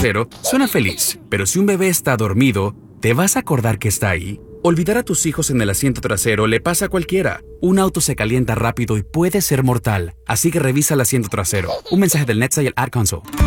trasero suena feliz, pero si un bebé está dormido, ¿te vas a acordar que está ahí? Olvidar a tus hijos en el asiento trasero le pasa a cualquiera. Un auto se calienta rápido y puede ser mortal, así que revisa el asiento trasero. Un mensaje del NHTSA y el Ad Console.